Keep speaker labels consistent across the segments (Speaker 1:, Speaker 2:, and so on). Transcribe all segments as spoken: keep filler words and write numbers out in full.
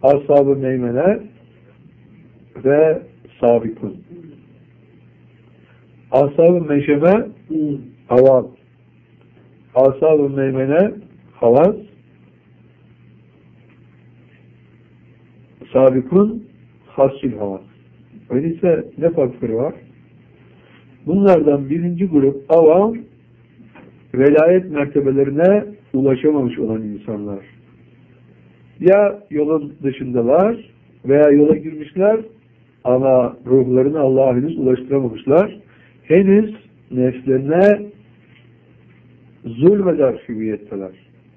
Speaker 1: Ashab-ı meymene ve sabikun. Ashab-ı meşeme havat. Ashab-ı meymene havas. Sabikun hassil havas. Öyleyse ne farkları var? Bunlardan birinci grup avam, velayet mertebelerine ulaşamamış olan insanlar. Ya yolun dışındalar veya yola girmişler ama ruhlarını Allah'a henüz ulaştıramamışlar. Henüz nefslerine zulmeder hüviyetteler.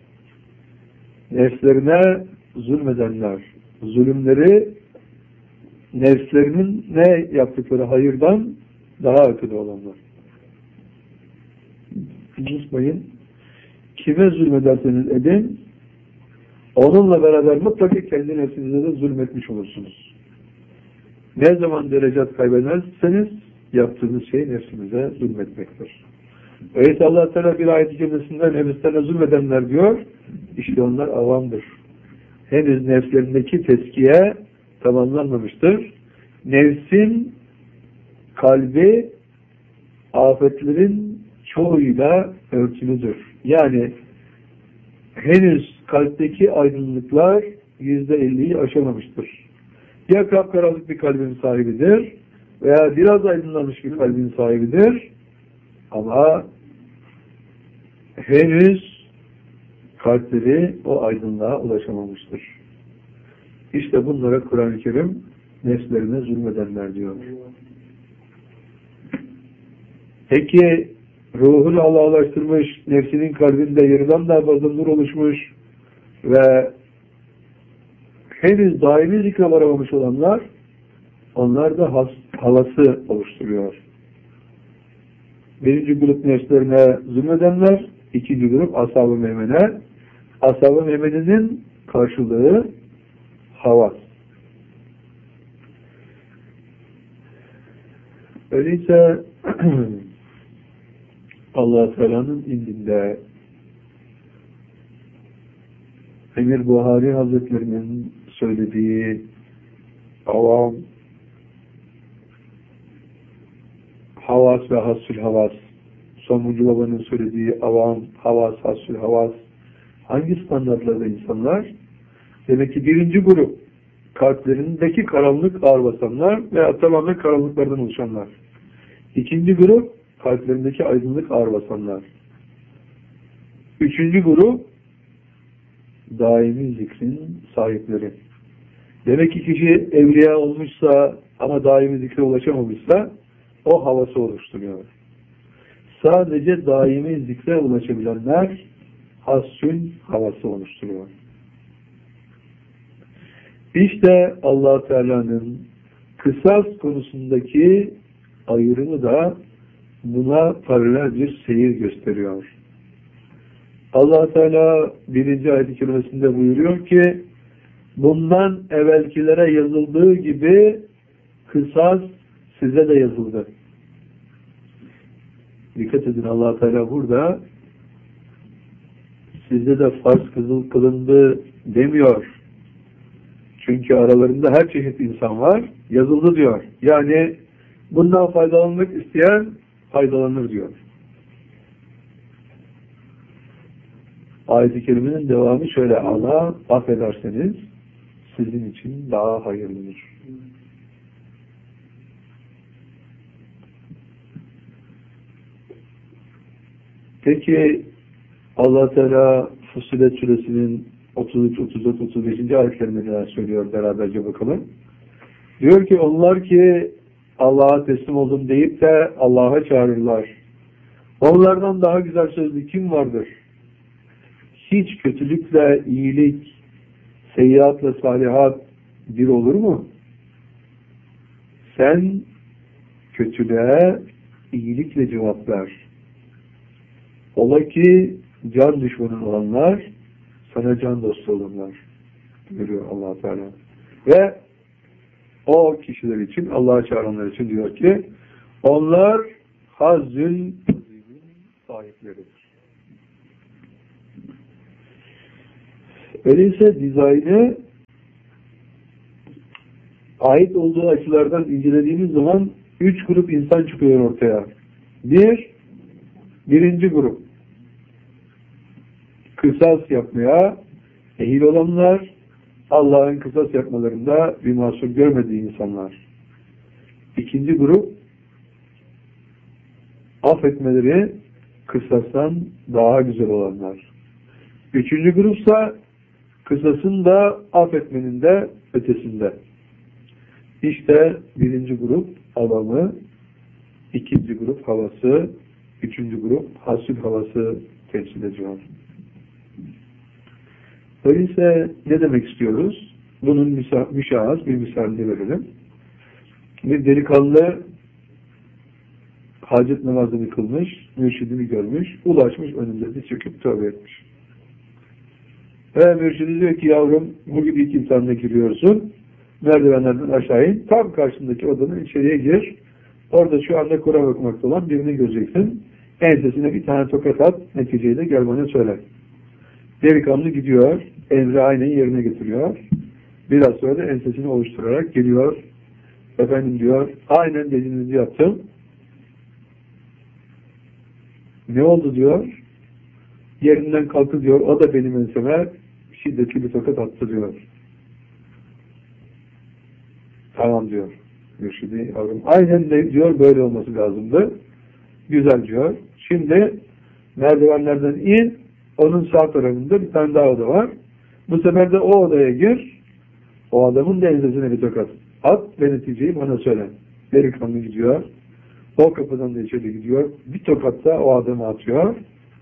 Speaker 1: Nefslerine zulmedenler, zulümleri nefslerinin ne yaptıkları hayırdan daha ötede olanlar. Unutmayın, kime zulmederseniz edin, onunla beraber mutlaka kendi nefsinize de zulmetmiş olursunuz. Ne zaman derecat kaybederseniz yaptığınız şey nefsinize zulmetmektir. Öyleyse Allah Teala bir ayet-i kerimesinde nefislerine zulmedenler diyor, işte onlar avamdır. Henüz nefslerindeki tezkiye tamamlanmamıştır. Nefsin kalbi afetlerin çoğuyla örtülüdür. Yani henüz kalpteki aydınlıklar yüzde elliyi aşamamıştır. Ya kapkaranlık bir kalbin sahibidir veya biraz aydınlanmış bir kalbin sahibidir ama henüz kalpleri o aydınlığa ulaşamamıştır. İşte bunlara Kur'an-ı Kerim nefslerine zulmedenler diyor. Peki ruhunu Allah'a ulaştırmış, nefsinin kalbinde yarıdan daha fazla nur oluşmuş ve henüz daimi zikre varamamış olanlar, onlar da has, havası oluşturuyor. Birinci grup nefslerine zulmedenler, ikinci grup ashab-ı meymene. Ashab-ı meymenenin karşılığı havas. Öyleyse Allah Teala'nın indinde Emir Buhari Hazretlerinin söylediği avam, havas ve hassül havas, Sonuncu Baba'nın söylediği avam, havas, hassül havas, hangi standartlarda insanlar? Demek ki birinci grup kalplerindeki karanlık ağır basanlar veya tamamen karanlıklardan oluşanlar. İkinci grup kalplerindeki aydınlık ağır basanlar. Üçüncü grup daimi zikrin sahipleri. Demek ki kişi evliya olmuşsa ama daimi zikre ulaşamamışsa o havası oluşturuyor. Sadece daimi zikre ulaşabilenler hassün havası oluşturuyor. İşte Allah Teala'nın kısas konusundaki ayrımı da buna paralel bir seyir gösteriyor. Allah Teala birinci ayet-i kerimesinde buyuruyor ki bundan evvelkilere yazıldığı gibi kısas size de yazıldı. Dikkat edin, Allah Teala burada sizde de farz kızıl kılındı demiyor. Çünkü aralarında her çeşit insan var. Yazıldı diyor. Yani bundan faydalanmak isteyen faydalanır diyor. Ayet-i kerimenin devamı şöyle: Allah affederseniz sizin için daha hayırlıdır. Peki Allah Teala Fussilet Suresinin otuz üç, otuz dört, otuz beşinci ayetlerinde neler söylüyor, beraberce bakalım. Diyor ki onlar ki Allah'a teslim oldum deyip de Allah'a çağırırlar. Onlardan daha güzel sözlü kim vardır? Hiç kötülükle iyilik, seyyiatla salihat bir olur mu? Sen kötülüğe iyilikle cevap ver. Ola ki can düşmanın olanlar sana can dostu olurlar diyor Allah Teala. Ve o kişiler için, Allah'a çağıranlar için diyor ki onlar hazzül sahipleridir. Öyleyse dizaynı ait olduğu açılardan incelediğimiz zaman üç grup insan çıkıyor ortaya. Bir, birinci grup. Kısas yapmaya ehil olanlar, Allah'ın kısas yapmalarında bir mahsur görmediği insanlar. İkinci grup, affetmeleri kısastan daha güzel olanlar. Üçüncü grupsa kısasın da affetmenin de ötesinde. İşte birinci grup avamı, ikinci grup havası, üçüncü grup hasip havası temsil ediyor. Öyleyse ne demek istiyoruz? Bunun müşahhas bir misalini verelim. Bir delikanlı hacet namazını kılmış, mürşidini görmüş, ulaşmış önünde diz çöküp tövbe etmiş. Ve mürşidi diyor ki yavrum bugün ilk imtihanına giriyorsun, merdivenlerden aşağı in, tam karşındaki odanın içeriye gir, orada şu anda Kur'an okumakta olan birini göreceksin, ensesine bir tane tokat at, neticeyi de gel bana söyle. Delikanlı gidiyor, emri aynen yerine getiriyor, biraz sonra da ensesini oluşturarak geliyor, efendim diyor, aynen dediğinizi yaptım. Ne oldu diyor? Yerinden kalktı diyor, o da benim enseme şiddetli bir tokat attı diyor. Tamam diyor. Mürşidi yavrum. Aynen de diyor, böyle olması lazımdı. Güzel diyor. Şimdi merdivenlerden in, onun sağ tarafında bir tane daha oda var. Bu sefer de o odaya gir, o adamın da ensesine bir tokat at ve neticeyi bana söyle. Delikanlı gidiyor. O kapıdan da içeri gidiyor. Bir tokatta o adamı atıyor.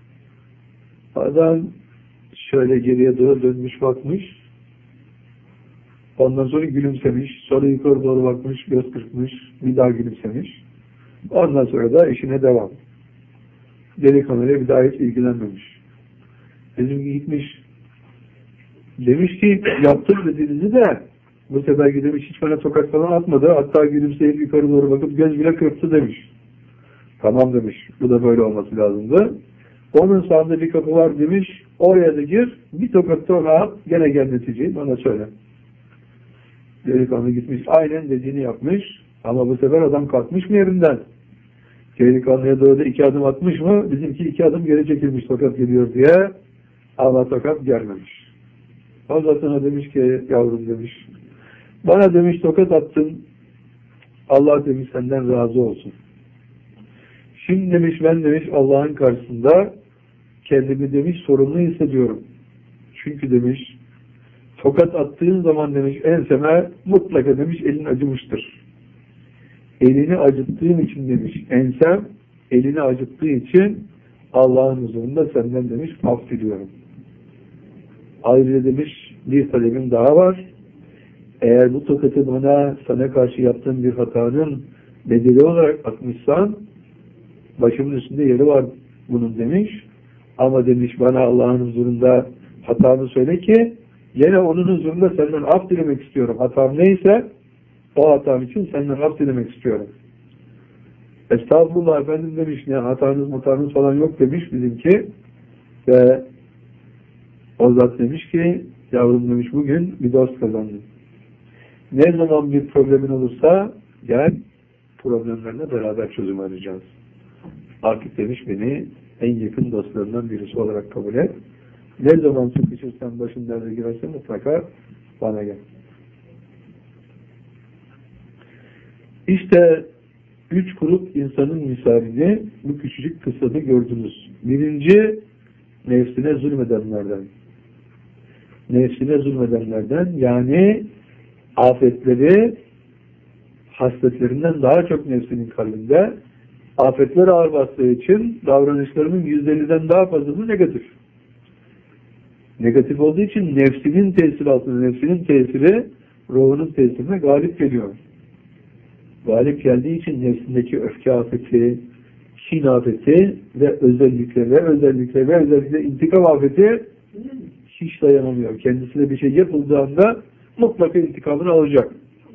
Speaker 1: Adam şöyle geriye doğru dönmüş bakmış. Ondan sonra gülümsemiş. Sonra yukarı doğru bakmış, göz kırpmış. Bir daha gülümsemiş. Ondan sonra da işine devam. Delikanlıyla bir daha hiç ilgilenmemiş. Bizimki gitmiş. Demiş ki yaptım dediğinizi de bu sefer demiş hiç bana tokat falan atmadı. Hatta gülümseyip yukarı doğru bakıp göz bile kırptı demiş. Tamam demiş. Bu da böyle olması lazımdı. Onun sağında bir kapı var demiş. Oraya da gir. Bir tokat sonra at. Gene gel neticeyi bana söyle. Delikanlı gitmiş. Aynen dediğini yapmış. Ama bu sefer adam kalkmış mı yerinden? Delikanlıya doğru da iki adım atmış mı? Bizimki iki adım geri çekilmiş tokat geliyor diye. Ama tokat gelmemiş. Allah sana demiş ki yavrum demiş. Bana demiş tokat attın. Allah demiş senden razı olsun. Şimdi demiş ben demiş Allah'ın karşısında kendimi demiş sorumlu hissediyorum. Çünkü demiş tokat attığın zaman demiş enseme mutlaka demiş elin acımıştır. Elini acıttığın için demiş ensem elini acıttığı için Allah'ın huzurunda senden demiş af diliyorum. Ayrıca demiş bir talebim daha var. Eğer bu tokatı bana sana karşı yaptığım bir hatanın bedeli olarak atmışsan başımın üstünde yeri var bunun demiş. Ama demiş bana Allah'ın huzurunda hatamı söyle ki yine onun huzurunda senden af dilemek istiyorum. Hatam neyse o hatam için senden af dilemek istiyorum. Estağfurullah efendim demiş. Ne hatanız hatanız falan yok demiş bizimki. Ve o zat demiş ki yavrum demiş bugün bir dost kazandım. Ne zaman bir problemin olursa gel problemlerine beraber çözüm arayacağız. Artık demiş beni en yakın dostlarından birisi olarak kabul et. Ne zaman sıkışırsan başın derde girerse mutlaka bana gel. İşte üç grup insanın misalini bu küçücük kıssada gördünüz. Birinci nefsine zulmedenlerden. Nefsine zulmedenlerden yani afetleri hasletlerinden daha çok nefsinin kalbinde afetler ağır bastığı için davranışlarının yüzde elliden daha fazlası negatif. Negatif olduğu için nefsinin tesiri altında, nefsinin tesiri ruhunun tesirine galip geliyor. Galip geldiği için nefsindeki öfke afeti, kin afeti ve özellikle ve özellikle ve özellikle intikam afeti hiç dayanamıyor. Kendisine bir şey yapıldığında mutlaka intikamını alacak.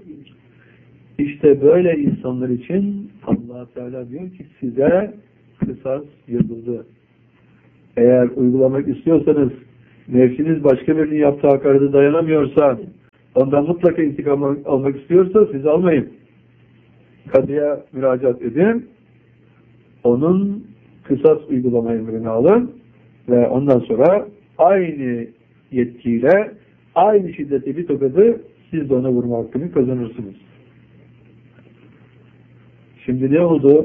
Speaker 1: İşte böyle insanlar için Allah Teala diyor ki size kısas yazıldı. Eğer uygulamak istiyorsanız nefsiniz başka birinin yaptığı hakarete dayanamıyorsa ondan mutlaka intikam almak istiyorsa siz almayın. Kadıya müracaat edin. Onun kısas uygulama emrini alın ve ondan sonra aynı yetkiyle aynı şiddetli bir tokadı siz de ona vurma hakkını kazanırsınız. Şimdi ne oldu?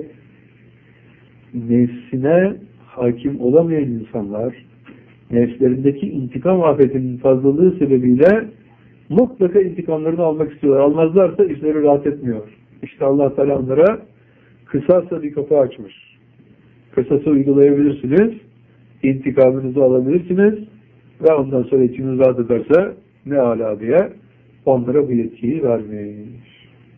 Speaker 1: Nefsine hakim olamayan insanlar nefslerindeki intikam afetinin fazlalığı sebebiyle mutlaka intikamlarını almak istiyorlar. Almazlarsa işleri rahat etmiyor. İşte Allah Teala onlara kısasla bir kapı açmış. Kısası uygulayabilirsiniz, intikamınızı alabilirsiniz ve ondan sonra içiniz rahat ederse ne ala diye onlara bu yetkiyi vermiş.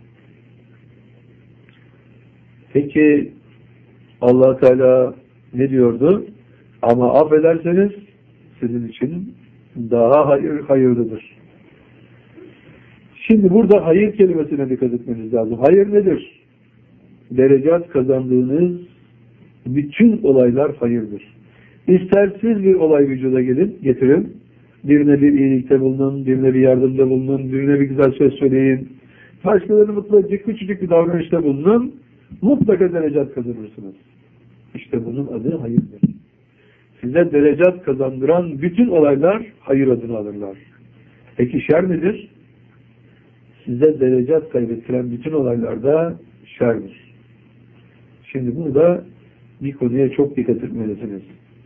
Speaker 1: Peki Allah Teala ne diyordu? Ama affederseniz sizin için daha hayır, hayırlıdır. Şimdi burada hayır kelimesine dikkat etmeniz lazım. Hayır nedir? Derecat kazandığınız bütün olaylar hayırdır. İstersiz bir olay vücuda gelin, getirin. Birine bir iyilikte bulunun, birine bir yardımda bulunun, birine bir güzel söz söyleyin. Başkalarını mutlu edecek küçücük bir davranışta bulunun. Mutlaka derecat kazanırsınız. İşte bunun adı hayırdır. Size derecat kazandıran bütün olaylar hayır adını alırlar. Peki şer nedir? Size derecat kaybettiren bütün olaylarda şerdir. Şimdi burada bir konuya çok dikkat etmelisiniz.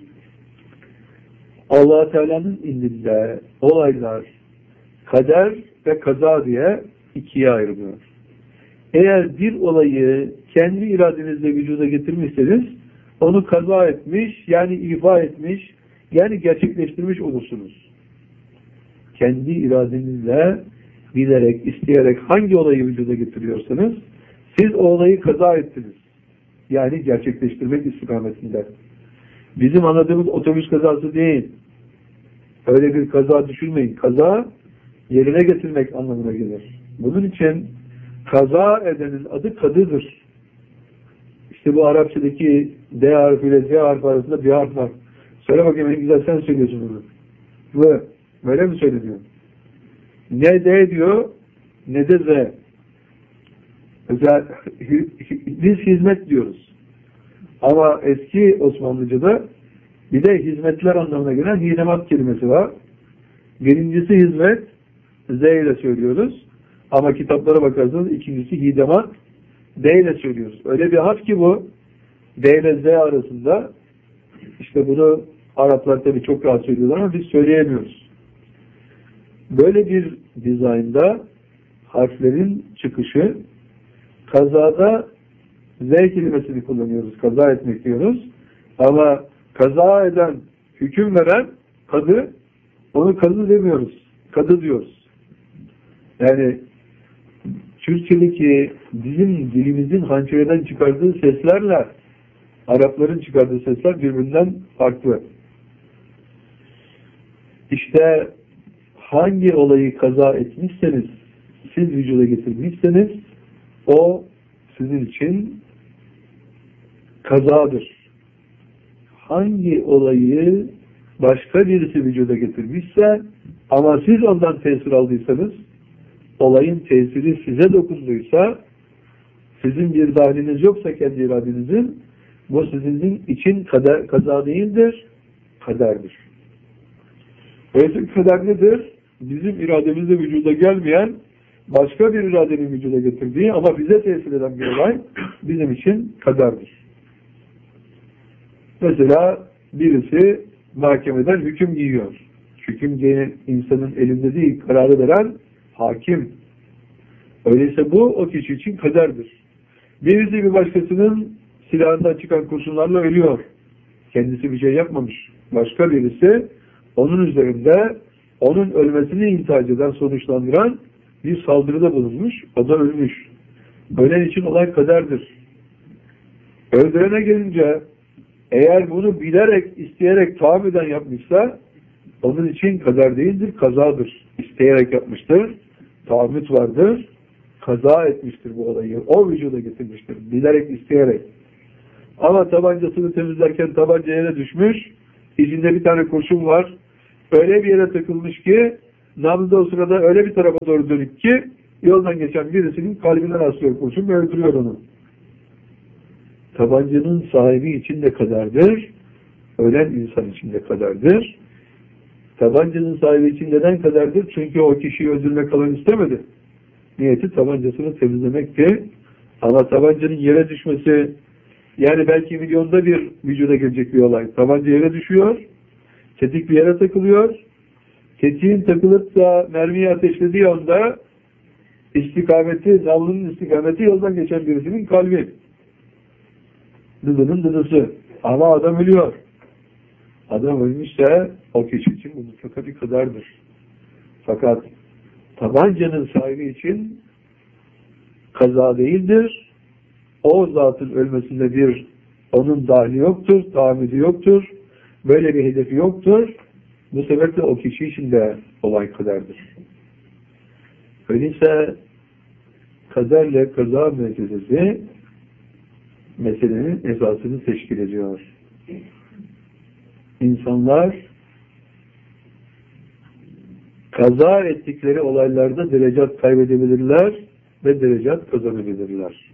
Speaker 1: Allah Teala'nın indinde olaylar kader ve kaza diye ikiye ayrılıyor. Eğer bir olayı kendi iradenizle vücuda getirmişseniz onu kaza etmiş, yani ifa etmiş, yani gerçekleştirmiş olursunuz. Kendi iradenizle bilerek, isteyerek hangi olayı vücuda getiriyorsanız siz o olayı kaza ettiniz. Yani gerçekleştirmek istikametinde. Bizim anladığımız otobüs kazası değil. Öyle bir kaza düşünmeyin. Kaza yerine getirmek anlamına gelir. Bunun için kaza edenin adı kadıdır. İşte bu Arapçadaki D harfiyle Z harfi arasında bir harf var. Söyle bakayım en güzel sen söylüyorsun bunu. Bu böyle mi söyleniyor? Ne D diyor ne de Z. Mesela biz hizmet diyoruz. Ama eski Osmanlıca'da bir de hizmetler anlamına gelen hidemat kelimesi var. Birincisi hizmet, Z ile söylüyoruz. Ama kitaplara bakarsanız ikincisi hidemat, D ile söylüyoruz. Öyle bir harf ki bu, D ile Z arasında. İşte bunu Araplar tabii çok rahat söylüyorlar ama biz söyleyemiyoruz. Böyle bir dizaynda harflerin çıkışı, kazada Z kelimesini kullanıyoruz. Kaza etmek diyoruz. Ama kaza eden, hüküm veren kadı, onu kadı demiyoruz. Kadı diyoruz. Yani Türkçedeki bizim dilimizin hançereden çıkardığı seslerle Arapların çıkardığı sesler birbirinden farklı. İşte hangi olayı kaza etmişseniz, siz vücuda getirmişseniz o sizin için kazadır. Hangi olayı başka birisi vücuda getirmişse ama siz ondan tesir aldıysanız, olayın tesiri size dokunduysa, sizin bir dahliniz yoksa kendi iradenizin, bu sizin için kader, kaza değildir, kaderdir. Öyleyse kader nedir? Bizim irademizle vücuda gelmeyen, başka bir iradenin vücuda getirdiği ama bize tesir eden bir olay bizim için kaderdir. Mesela birisi mahkemeden hüküm giyiyor. Hüküm giyen insanın elinde değil, kararı veren hakim. Öyleyse bu o kişi için kaderdir. Birisi bir başkasının silahından çıkan kurşunlarla ölüyor. Kendisi bir şey yapmamış. Başka birisi onun üzerinde onun ölmesini intihac eden, sonuçlandıran bir saldırıda bulunmuş. O da ölmüş. Ölen için olay kaderdir. Öldürene gelince eğer bunu bilerek, isteyerek, tahammüden yapmışsa onun için kader değildir, kazadır. İsteyerek yapmıştır, tahammüt vardır, kaza etmiştir bu olayı. O vücuda getirmiştir, bilerek, isteyerek. Ama tabancasını temizlerken tabanca yere düşmüş, içinde bir tane kurşun var. Öyle bir yere takılmış ki Nabzı o sırada öyle bir tarafa doğru dönük ki yoldan geçen birisinin kalbinden aslıyor kurşun ve öldürüyor onu. Tabancanın sahibi için de kaderdir, ölen insan için de kaderdir. Tabancanın sahibi için neden kaderdir? Çünkü o kişiyi öldürmek falan istemedi. Niyeti tabancasını temizlemekti. Ama tabancanın yere düşmesi, yani belki milyonda bir vücuda gelecek bir olay. Tabanca yere düşüyor, tetik bir yere takılıyor. Tetiğin takılıp da mermiyi ateşlediği anda istikameti, nalının istikameti yoldan geçen birisinin kalbi. Dıdının dıdısı. Ama adam ölüyor. Adam ölmüşse o kişi için bu mutlaka bir kaderdir. Fakat tabancanın sahibi için kaza değildir. O zatın ölmesinde bir onun dahli yoktur, tahammülü yoktur. Böyle bir hedefi yoktur. Bu sebeple o kişi için de olay kaderdir. Öyleyse kaderle kaza meselesi meselenin esasını teşkil ediyor. İnsanlar kaza ettikleri olaylarda derecat kaybedebilirler ve derecat kazanabilirler.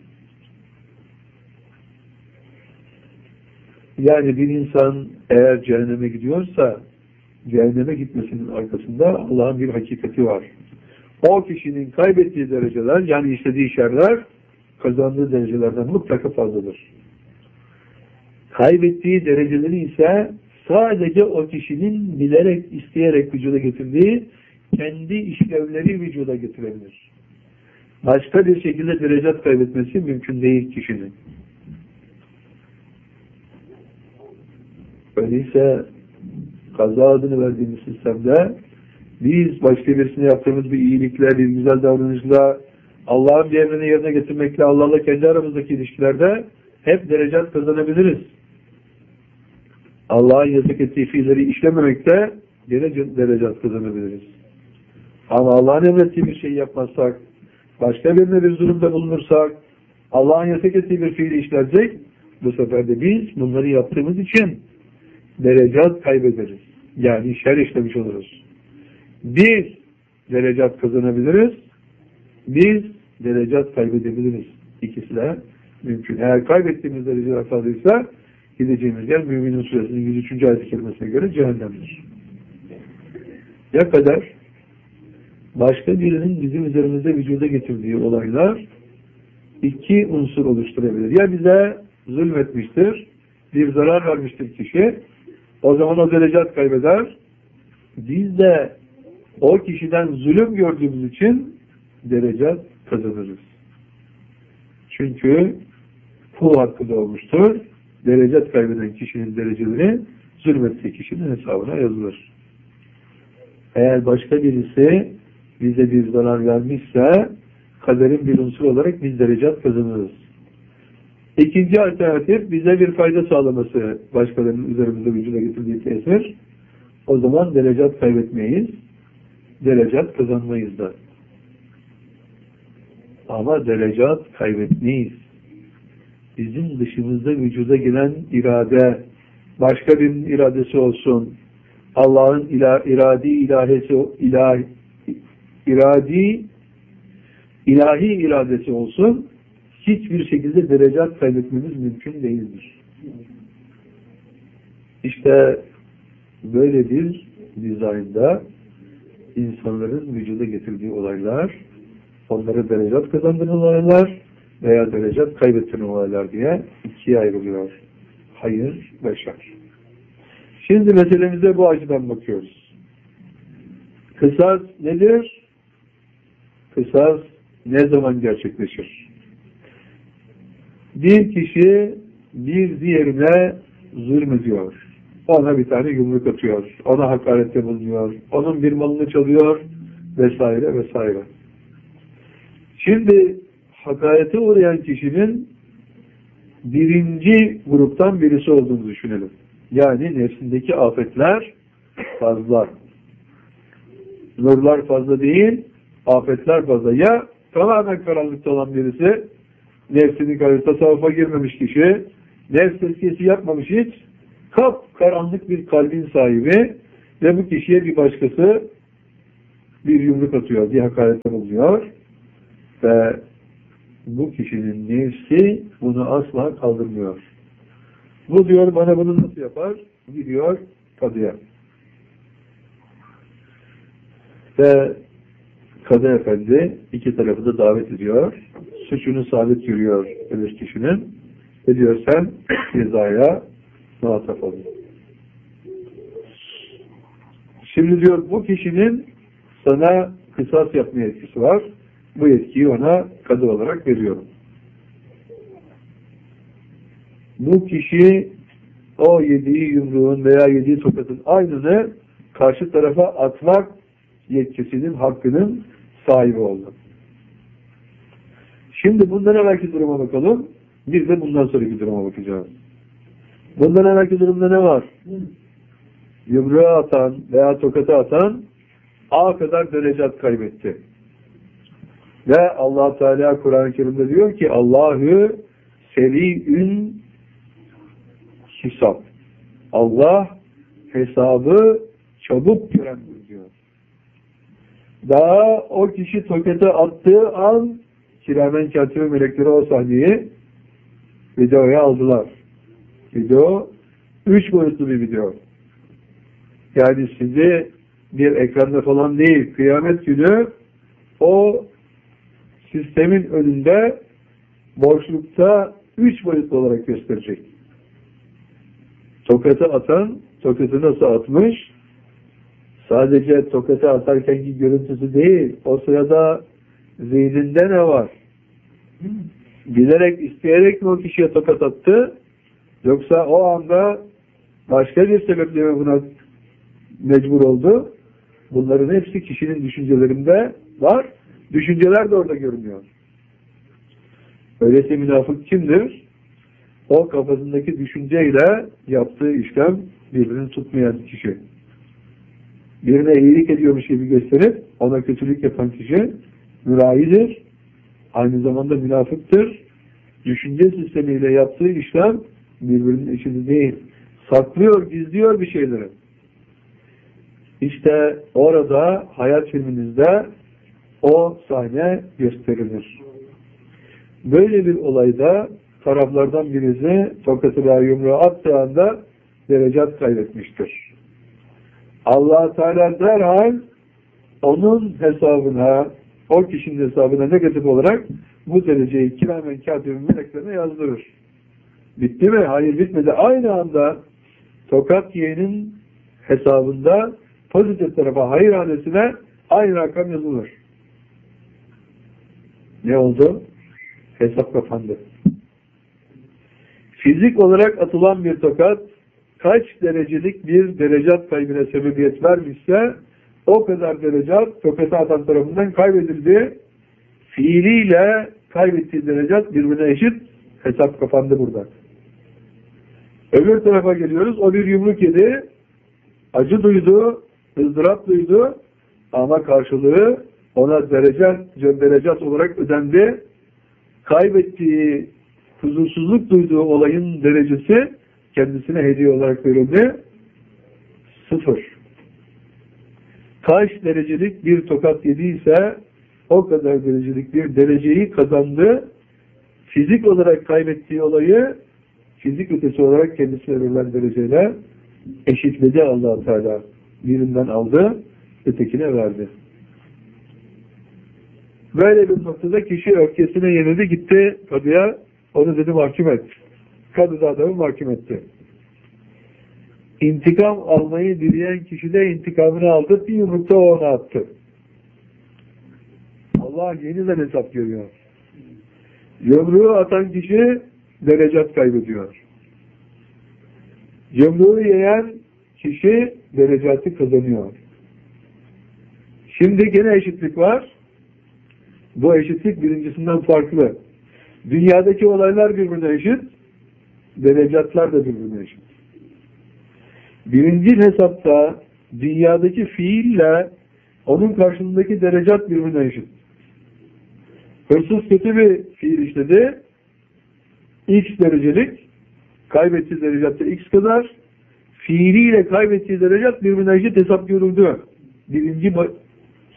Speaker 1: Yani bir insan eğer cehenneme gidiyorsa cehenneme gitmesinin arkasında Allah'ın bir hakikati var. O kişinin kaybettiği dereceler, yani işlediği şerler kazandığı derecelerden mutlaka fazladır. Kaybettiği dereceleri ise sadece o kişinin bilerek, isteyerek vücuda getirdiği kendi işlevleri vücuda getirebilir. Başka bir şekilde derecat kaybetmesi mümkün değil kişinin. Öyleyse kaza adını verdiğimiz sistemde biz başka birisine yaptığımız bir iyilikle, bir güzel davranışla, Allah'ın bir emrini yerine getirmekle, Allah'la kendi aramızdaki ilişkilerde hep derecat kazanabiliriz. Allah'ın yasak ettiği fiilleri işlememekte gene derecat kazanabiliriz. Ama Allah'ın emrettiği bir şey yapmazsak, başka birine bir zulümde bulunursak, Allah'ın yasak ettiği bir fiili işlersek, bu sefer de biz bunları yaptığımız için derecat kaybederiz. Yani şer işlemiş oluruz. Biz derecat kazanabiliriz, biz derecat kaybedebiliriz. İkisi de mümkün. Eğer kaybettiğimiz dereceler fazlaysa gideceğimiz yer Mü'minin Suresinin yüz üçüncü ayet-i kerimesine göre cehennemdir. Ya kadar başka birinin bizim üzerimizde vücuda getirdiği olaylar iki unsur oluşturabilir. Ya bize zulmetmiştir, bir zarar vermiştir kişi, o zaman o derecat kaybeder. Biz de o kişiden zulüm gördüğümüz için derecat kazanırız. Çünkü kul hakkı doğmuştur. Derecat kaybeden kişinin dereceleri zulmettiği kişinin hesabına yazılır. Eğer başka birisi bize bir zarar vermişse kaderin bir unsur olarak biz derecat kazanırız. İkinci alternatif bize bir fayda sağlaması, başkalarının üzerimizde vücuda getirdiği tesir. O zaman derecat kaybetmeyiz, derecat kazanmayız da. Ama derecat kaybetmeyiz. Bizim dışımızda vücuda gelen irade, başka birinin iradesi olsun, Allah'ın ila, iradi ilahesi, ilah, iradi, ilahi iradesi olsun, hiçbir şekilde derecat kaybetmemiz mümkün değildir. İşte böyle bir dizaynda insanların vücuda getirdiği olaylar, onları derecat kazandıran olaylar veya derecat kaybettiren olaylar diye ikiye ayrılıyor. Hayır ve şer. Şimdi meselemize bu açıdan bakıyoruz. Kısas nedir? Kısas ne zaman gerçekleşir? Bir kişi bir diğerine zulmediyor. Ona bir tane yumruk atıyor. Ona hakarette bulunuyor. Onun bir malını çalıyor vesaire vesaire. Şimdi hakarete uğrayan kişinin birinci gruptan birisi olduğunu düşünelim. Yani nefsindeki afetler fazla. Nurlar fazla değil, afetler fazla. Ya tamamen karanlıkta olan birisi, nefsini karşı tasavvufa girmemiş kişi, nefs tezkiyesi yapmamış hiç, kap karanlık bir kalbin sahibi ve bu kişiye bir başkası bir yumruk atıyor, bir hakarette bulunuyor ve bu kişinin nefsi bunu asla kaldırmıyor. Bu diyor bana bunu nasıl yapar? Gidiyor kadıya. Ve kadı efendi iki tarafı da davet ediyor. Suçunu sabit görüyor öbür kişinin. Ve diyor sen cezaya muhatap olun. Şimdi diyor bu kişinin sana kısas yapma yetkisi var. Bu yetkiyi ona kadı olarak veriyorum. Bu kişi o yediği yumruğun veya yediği tokatın aynını karşı tarafa atmak yetkisinin, hakkının sahibi oldu. Şimdi bundan evvelki duruma bakalım. Bir de bundan sonraki duruma bakacağız. Bundan evvelki durumda ne var? Yumruğu atan veya tokatı atan A kadar derecat kaybetti. Ve Allah Teala Kur'an-ı Kerim'de diyor ki Allahü seri'ün hesap. Allah hesabı çabuk görendir diyor. Daha o kişi tokatı attığı an kiramen katibi melekleri o sahneyi videoya aldılar. Video üç boyutlu bir video. Yani sizi bir ekranda falan değil, kıyamet günü o sistemin önünde boşlukta üç boyutlu olarak gösterecek. Tokatı atan, tokatı nasıl atmış? Sadece tokatı atarkenki görüntüsü değil, o sırada zihninde ne var? Bilerek, isteyerek mi o kişiye tokat attı? Yoksa o anda başka bir sebeple mi buna mecbur oldu? Bunların hepsi kişinin düşüncelerinde var. Düşünceler de orada görünüyor. Öyleyse münafık kimdir? O kafasındaki düşünceyle yaptığı işlem birbirini tutmayan kişi. Birine iyilik ediyormuş gibi gösterip ona kötülük yapan kişi müraidir. Aynı zamanda münafıktır. Düşünce sistemiyle yaptığı işlem birbirinin içinde değil. Saklıyor, gizliyor bir şeyleri. İşte orada hayat filminizde o sahne gösterilir. Böyle bir olayda taraflardan birisi tokatı veya yumruğu attığı anda derecat kaybetmiştir. Allah Teala derhal onun hesabına, o kişinin hesabına negatif olarak bu dereceyi kiramen katibin meleklerine yazdırır. Bitti mi? Hayır, bitmedi. Aynı anda tokat yiyenin hesabında pozitif tarafa, hayır hanesine aynı rakam yazılır. Ne oldu? Hesap kapandı. Fizik olarak atılan bir tokat kaç derecelik bir derecat kaybına sebebiyet vermişse o kadar derecat tokatı atan tarafından kaybedildi. Fiiliyle kaybettiği derecat birbirine eşit. Hesap kapandı burada. Öbür tarafa geliyoruz. O bir yumruk yedi. Acı duydu. ızdırap duydu. Ama karşılığı ona derecat, derecat olarak ödendi. Kaybettiği, huzursuzluk duyduğu olayın derecesi kendisine hediye olarak verildi. Sıfır. Kaç derecelik bir tokat yediyse o kadar derecelik bir dereceyi kazandı. Fizik olarak kaybettiği olayı fizik ötesi olarak kendisine verilen dereceyle eşitledi Allah Teala. Birinden aldı, ötekine verdi. Böyle bir noktada kişi öfkesine yenildi, gitti kadıya, onu dedi mahkum et. Kadı da adamı mahkum etti. İntikam almayı dileyen kişi de intikamını aldı, bir yumrukta o ona attı. Allah yeniden hesap görüyor. Yumruğu atan kişi derecat kaybediyor. Yumruğu yiyen kişi derecatı kazanıyor. Şimdi gene eşitlik var. Bu eşitlik birincisinden farklı. Dünyadaki olaylar birbirine eşit, derecatlar da birbirine eşit. Birinci hesapta dünyadaki fiille onun karşısındaki derecat birbirine eşit. Hırsız kötü bir fiil işledi, X derecelik, kaybettiği derecatta X kadar, fiiliyle kaybettiği derecat birbirine eşit hesap görüldü. Birinci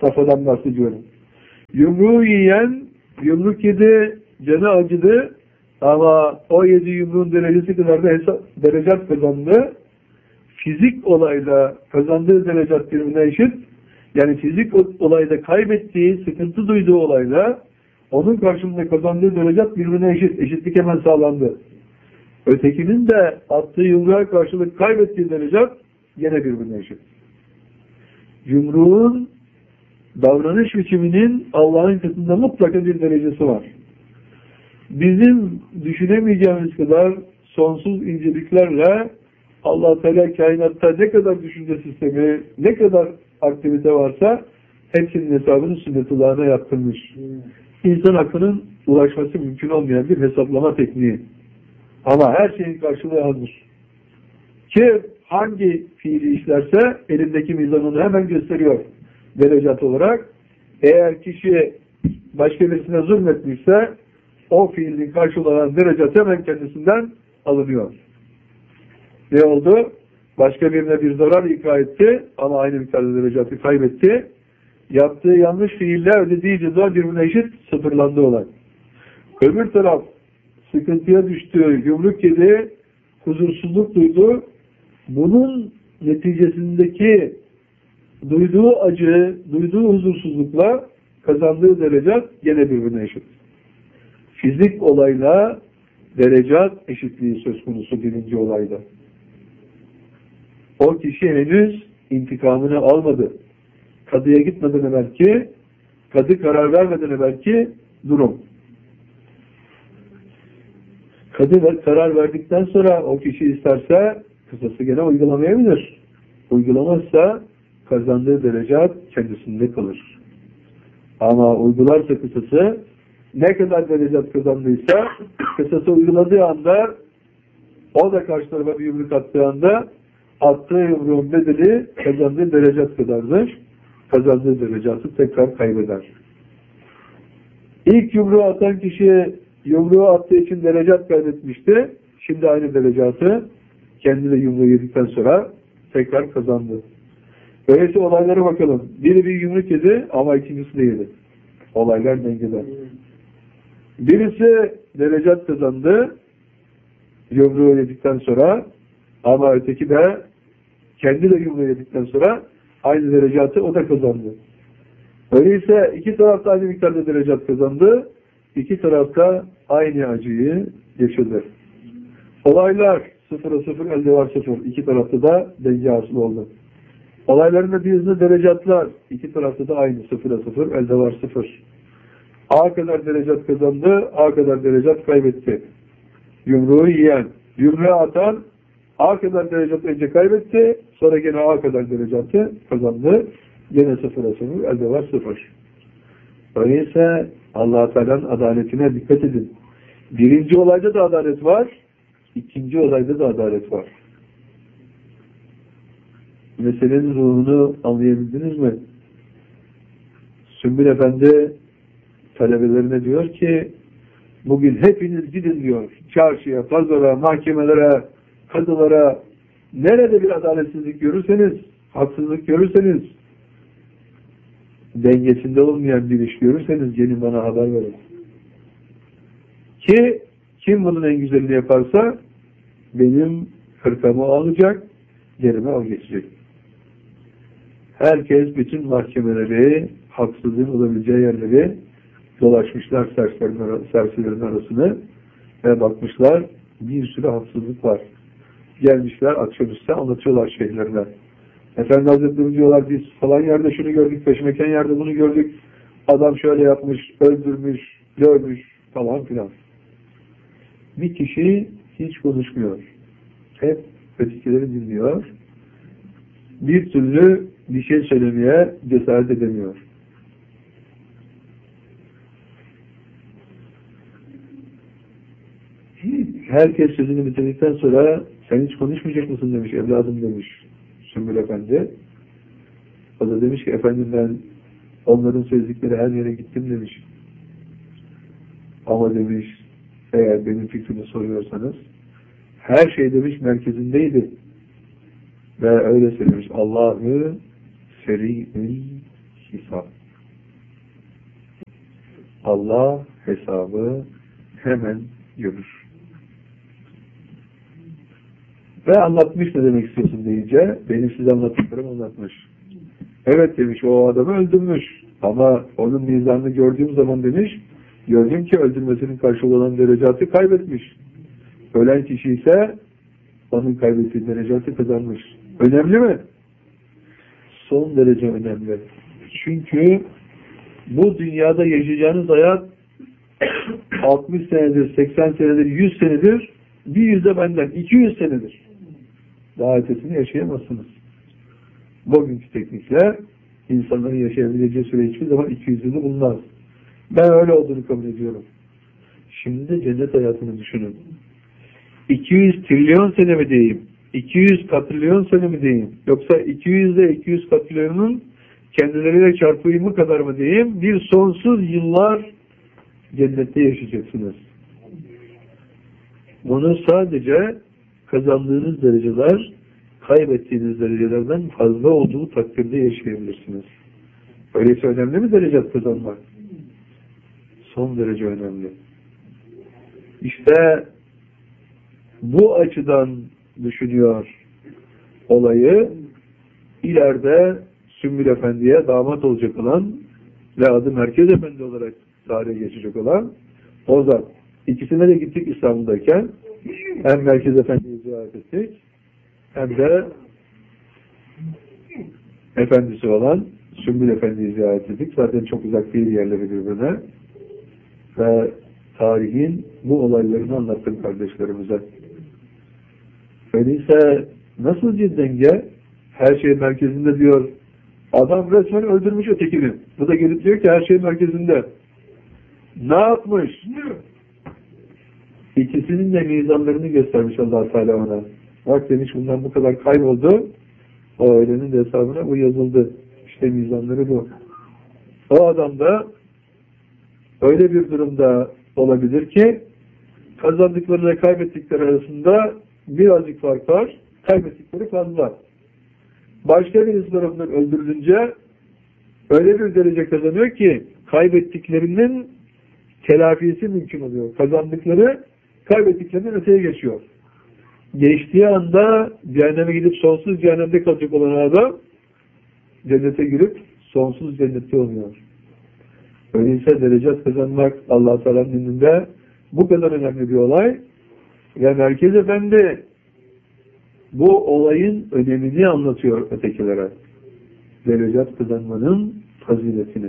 Speaker 1: Safhadan bahsediyorum. Yumruğu yiyen, yumruk yedi, canı acıdı ama o yedi yumruğun derecesi kadar da hesap, derecat kazandı. Fizik olayla kazandığı derecat birbirine eşit. Yani fizik olayda kaybettiği, sıkıntı duyduğu olayla onun karşılığında kazandığı derecat birbirine eşit. Eşitlik hemen sağlandı. Ötekinin de attığı yumruğa karşılık kaybettiği derecat yine birbirine eşit. Yumruğun davranış biçiminin Allah'ın katında mutlaka bir derecesi var. Bizim düşünemeyeceğimiz kadar sonsuz inceliklerle Allah Teala kainatta ne kadar düşünce sistemi, ne kadar aktivite varsa hepsinin hesabını sünnetullahına yaptırmış. İnsan aklının ulaşması mümkün olmayan bir hesaplama tekniği. Ama her şeyin karşılığı hazır. Ki hangi fiili işlerse elindeki mizan onu hemen gösteriyor derecat olarak. Eğer kişi başka birisine zulmetmişse o fiilin karşılığı olan derecat hemen kendisinden alınıyor. Ne oldu? Başka birine bir zarar ika etti ama aynı miktarda derecatı kaybetti. Yaptığı yanlış fiiller ödediği ceza birbirine eşit, sıfırlandı olay. Öbür taraf sıkıntıya düştü, yumruk yedi, huzursuzluk duydu. Bunun neticesindeki duyduğu acı, duyduğu huzursuzlukla kazandığı derecat gene birbirine eşit. Fizik olayla derecat eşitliği söz konusu birinci olayda. O kişi henüz intikamını almadı. Kadıya gitmeden evvelki, kadı karar vermeden evvelki durum. Kadı karar verdikten sonra o kişi isterse kısası gene uygulamayabilir. Uygulamazsa kazandığı derecat kendisinde kalır. Ama uygularsa kısası ne kadar derecat kazandıysa kısası uyguladığı anda o da karşı tarafa bir yumruk attığı anda attığı yumruğun bedeli kazandığı derecat kadardır. Kazandığı derecatı tekrar kaybeder. İlk yumruğu atan kişi yumruğu attığı için derecat kaybetmişti. Şimdi aynı derecatı kendi de yumruğu yedikten sonra tekrar kazandı. Öyleyse olaylara bakalım. Biri bir yumruk yedi ama ikincisi de yedi. Olaylar dengede. Birisi derecat kazandı yumruğu yedikten sonra ama öteki de kendi de yumruğu yedikten sonra aynı derecatı o da kazandı. Öyleyse iki tarafta aynı miktarda derecat kazandı. İki tarafta aynı acıyı yaşadı. Olaylar sıfıra sıfır, elde var sıfır. İki tarafta da denge hasıl oldu. Olayların da birbirine derecatlar. İki tarafta da aynı sıfıra sıfır, elde var sıfır. A kadar derecat kazandı, A kadar derecat kaybetti. Yumruğu yiyen, yumruğu atan A kadar derecat önce kaybetti, sonra gene A kadar derecatı kazandı. Gene sıfıra sıfır, elde var sıfır. Öyleyse Allah-u Teala'nın adaletine dikkat edin. Birinci olayda da adalet var, ikinci olayda da adalet var. Meselenin ruhunu anlayabildiniz mi? Sümbül Efendi talebelerine diyor ki bugün hepiniz gidin diyor. Çarşıya, pazara, mahkemelere, kadılara, nerede bir adaletsizlik görürseniz, haksızlık görürseniz, dengesinde olmayan bir iş görürseniz gelin bana haber verin. Ki kim bunun en güzelini yaparsa benim hırkamı alacak, yerime o geçecek. Herkes bütün mahkemeleri, haksızlığın olabileceği yerleri dolaşmışlar serserilerin arasını ve bakmışlar bir sürü haksızlık var. Gelmişler akşamüstü anlatıyorlar şeyhlerine. Efendi Hazretleri diyorlar biz falan yerde şunu gördük, peşmeken yerde bunu gördük. Adam şöyle yapmış, öldürmüş, dövmüş falan filan. Bir kişi hiç konuşmuyor. Hep ötekileri dinliyor. Bir türlü bir şey söylemeye cesaret edemiyor. Herkes sözünü bitirdikten sonra sen hiç konuşmayacak mısın demiş, evladım demiş Sümbül Efendi. O da demiş ki efendim ben onların söyledikleri her yere gittim demiş. Ama demiş eğer benim fikrimi soruyorsanız her şey demiş merkezindeydi. Ve öyle söylemiş Allah'ı seri-i hesap. Allah hesabı hemen görür. Ve anlatmış ne demek istiyorsun deyince, benim size anlattıklarım anlatmış. Evet demiş, o adamı öldürmüş. Ama onun mizanını gördüğüm zaman demiş, gördüm ki öldürmesinin karşılığı olan derecatı kaybetmiş. Ölen kişi ise onun kaybettiği derecatı kazanmış. Önemli mi? Son derece önemli. Çünkü bu dünyada yaşayacağınız hayat altmış senedir, seksen senedir, yüz senedir, bir yüzde benden, iki yüz senedir. Daha ötesini yaşayamazsınız. Bugünkü teknikler insanların yaşayabileceği süre hiçbir zaman iki yüz yılı bulmaz. Ben öyle olduğunu kabul ediyorum. Şimdi cennet hayatını düşünün. iki yüz trilyon sene mi diyeyim? iki yüz katrilyon sene mi diyeyim? Yoksa iki yüz ile iki yüz katrilyonun kendileriyle çarpımı kadar mı diyeyim? Bir sonsuz yıllar cennette yaşayacaksınız. Bunu sadece kazandığınız dereceler, kaybettiğiniz derecelerden fazla olduğu takdirde yaşayabilirsiniz. Öyleyse önemli mi derecat kazanmak? Son derece önemli. İşte bu açıdan düşünüyor olayı, ileride Sümbül Efendi'ye damat olacak olan ve adı Merkez Efendi olarak tarihe geçecek olan o zat. İkisine de gittik İstanbul'dayken, hem Merkez Efendi'yi ziyaret ettik, hem de efendisi olan Sümbül Efendi'yi ziyaret ettik. Zaten çok uzak değil yerleri birbirine. Ve tarihin bu olaylarını anlattım kardeşlerimize. Öyleyse nasıl bir denge? Her şey merkezinde diyor. Adam resmen öldürmüş ötekini. Bu da gelip diyor ki her şey merkezinde. Ne yapmış? İkisinin de mizanlarını göstermiş Allah Teala ona. Bak demiş bundan bu kadar kayboldu. O öğlenin de hesabına bu yazıldı. İşte mizanları bu. O adam da öyle bir durumda olabilir ki kazandıkları ve kaybettikleri arasında birazcık fark var. Kaybettikleri fazla. Başka birisi tarafından öldürülünce öyle bir derece kazanıyor ki kaybettiklerinin telafisi mümkün oluyor. Kazandıkları kaybettiklerinden öteye geçiyor. Geçtiği anda cehenneme gidip sonsuz cehennemde kalacak olan adam cennete girip sonsuz cennette oluyor. Öyleyse derecat kazanmak Allah Teala'nın indinde bu kadar önemli bir olay ve Merkez Efendi bu olayın önemini anlatıyor ötekilere. Derecat kazanmanın faziletini.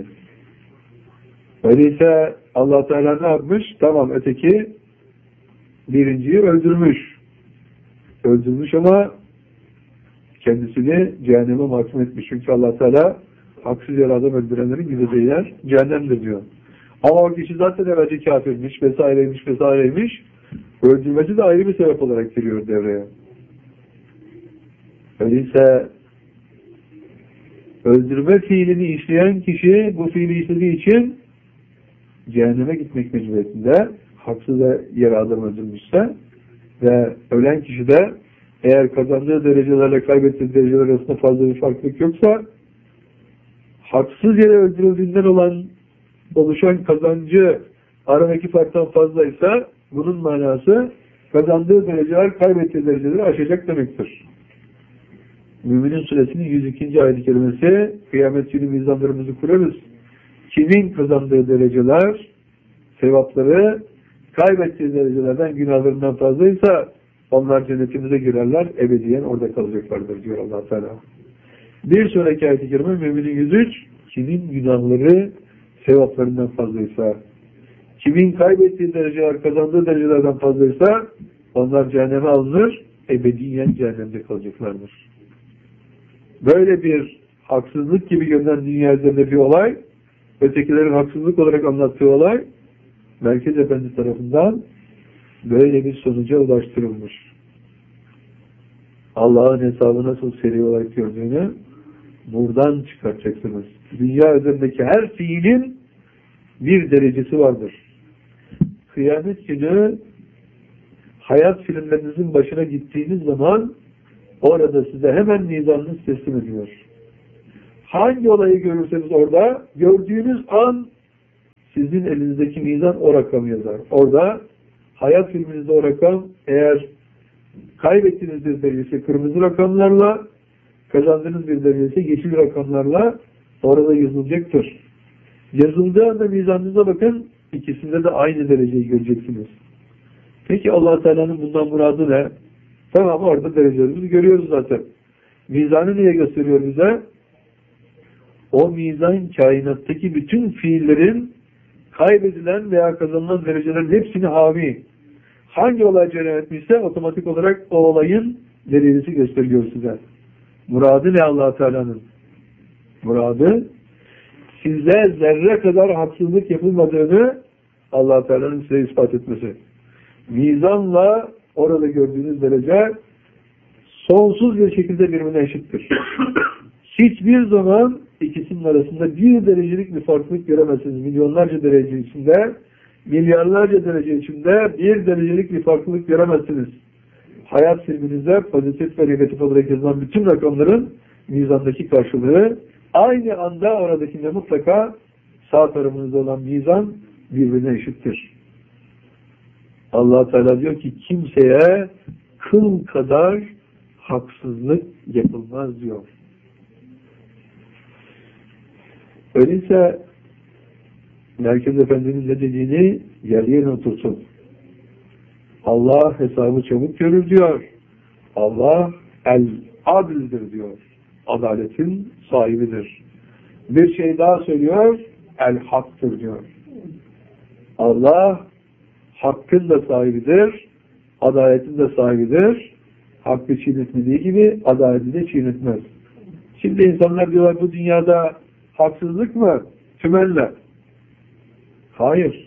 Speaker 1: Öyleyse Allah Teala ne yapmış? Tamam öteki birinciyi öldürmüş. Öldürmüş ama kendisini cehenneme mahkum etmiş. Çünkü Allah Teala haksız yere adam öldürenlerin gideceği yer cehennemdir diyor. Ama o kişi zaten evvelce kafirmiş, vesaireymiş, vesaireymiş. Öldürmesi de ayrı bir sebep olarak giriyor devreye. Öyleyse öldürme fiilini işleyen kişi bu fiili işlediği için cehenneme gitmek mecburiyetinde, haksız yere adam öldürmüşse ve ölen kişi de eğer kazandığı derecelerle kaybettiği dereceler arasında fazla bir farklılık yoksa, haksız yere öldürüldüğünden olan oluşan kazancı aradaki farktan fazlaysa bunun manası kazandığı dereceler kaybettiği dereceleri aşacak demektir. Müminin Suresinin yüz ikinci ayet-i kerimesi kıyamet günü mizanlarımızı kurarız. Kimin kazandığı dereceler, sevapları kaybettiği derecelerden, günahlarından fazlaysa onlar cennetimize girerler, ebediyen orada kalacaklardır diyor Allah Teala. Bir sonraki ayet-i kerime Müminin yüz üç, kimin günahları sevaplarından fazlaysa, kimin kaybettiği dereceler kazandığı derecelerden fazlaysa onlar cehenneme alınır, ebediyen cehennemde kalacaklardır. Böyle bir haksızlık gibi görünen dünya üzerinde bir olay, ötekilerin haksızlık olarak anlattığı olay, Merkez Efendi tarafından böyle bir sonuca ulaştırılmış. Allah'ın hesabı nasıl seri olarak gördüğünü buradan çıkartacaksınız. Dünya üzerindeki her fiilin bir derecesi vardır. Kıyamet günü hayat filmlerinizin başına gittiğiniz zaman orada size hemen mizanınız teslim ediyor. Hangi olayı görürseniz orada, gördüğünüz an sizin elinizdeki mizan o rakamı yazar. Orada hayat filminizde o rakam, eğer kaybettiğiniz bir derecesi kırmızı rakamlarla, kazandığınız bir derecesi yeşil rakamlarla orada yazılacaktır. Yazıldığı anda mizanınıza bakın, ikisinde de aynı dereceyi göreceksiniz. Peki Allah Teala'nın bundan muradı ne? Tamam, orada derecelerimizi görüyoruz zaten. Mizanı niye gösteriyor bize? O mizan kainattaki bütün fiillerin kaybedilen veya kazanılan derecelerin hepsini havi. Hangi olay cereyan etmişse otomatik olarak o olayın derecesi gösteriyor size. Muradı ne Allah Teala'nın? Muradı size zerre kadar haksızlık yapılmadığını Allah Teala'nın size ispat etmesi. Mizanla orada gördüğünüz derece sonsuz bir şekilde birbirine eşittir. Hiçbir zaman ikisinin arasında bir derecelik bir farklılık göremezsiniz. Milyonlarca derece içinde, milyarlarca derece içinde bir derecelik bir farklılık göremezsiniz. Hayat filminizde pozitif ve negatif olarak yazılan bütün rakamların mizandaki karşılığı aynı anda oradakinde mutlaka sağ tarafınızda olan mizan birbirine eşittir. Allah Teala diyor ki kimseye kıl kadar haksızlık yapılmaz diyor. Öyleyse Merkez Efendi'nin ne dediğini yer yerine otursun. Allah hesabı çabuk görür diyor. Allah el-adildir diyor. Adaletin sahibidir. Bir şey daha söylüyor. El-haktır diyor. Allah hakkın da sahibidir. Adaletin de sahibidir. Hakkı çiğnetmediği gibi adaleti de çiğnetmez. Şimdi insanlar diyorlar bu dünyada haksızlık mı? Tümenle. Hayır.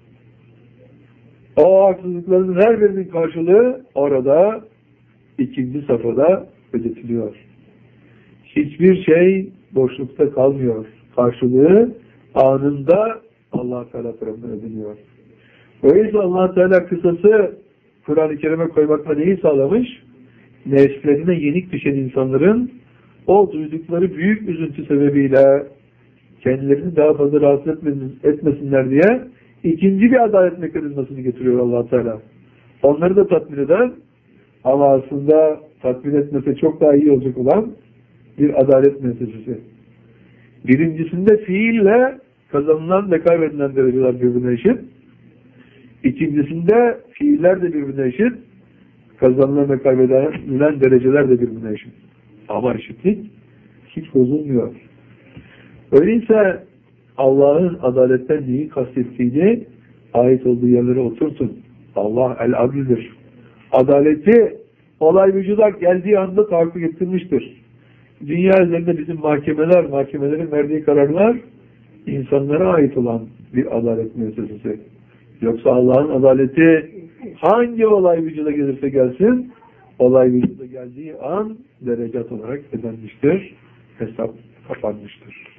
Speaker 1: O haksızlıkların her birinin karşılığı orada ikinci safhada ödetiliyor. Hiçbir şey boşlukta kalmıyor. Karşılığı anında Allah Teala tarafından ödeniyor. Öyleyse Allah Teala kısası Kur'an-ı Kerim'e koymakla neyi sağlamış? Nefslerine yenik düşen insanların o duydukları büyük üzüntü sebebiyle kendilerini daha fazla rahatsız etmesinler diye ikinci bir adalet mekanizmasını getiriyor Allah Teala. Onları da tatmin eden ama aslında tatmin etmese çok daha iyi olacak olan bir adalet meselesi. Birincisinde fiille kazanılan ve kaybedilen dereceler birbirine eşit. İkincisinde fiiller de birbirine eşit. Kazanılan ve kaybedilen dereceler de birbirine eşit. Ama eşitlik hiç bozulmuyor. Öyleyse Allah'ın adaletten neyi kastettiğini ait olduğu yerlere oturtun. Allah el-adildir. Adaleti olay vücuda geldiği anda tahakkuk ettirmiştir. Dünya üzerinde bizim mahkemeler, mahkemelerin verdiği kararlar insanlara ait olan bir adalet müessesesi. Yoksa Allah'ın adaleti hangi olay vücuda gelirse gelsin, olay vücuda geldiği an derecat olarak ödenmiştir, hesap kapanmıştır.